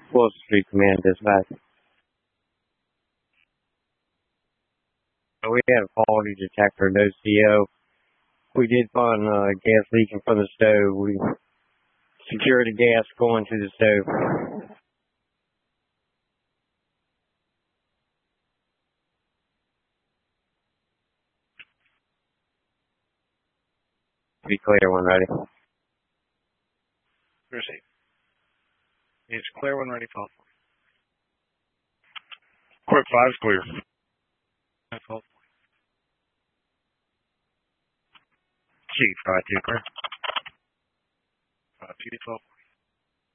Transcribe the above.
Wilson Street Command Dispatch. We had a quality detector, no CO. We did find gas leaking from the stove. We secured the gas going to the stove. Be clear when ready. Received. It's clear when ready, Paul. Quick 5 is clear. Chief, 5-2 clear. 5-2 12.